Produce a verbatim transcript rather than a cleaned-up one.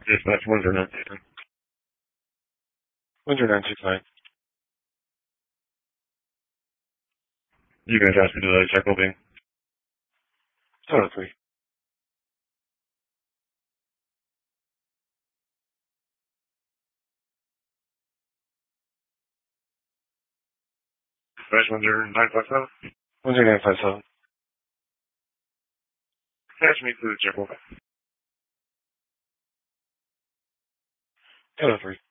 Dispatch one zero nine six nine. one zero nine six nine. You can attach me to the check opening. seven oh three. Dispatch one zero nine five seven. one zero nine five seven. Attach me to the check opening. seven oh three.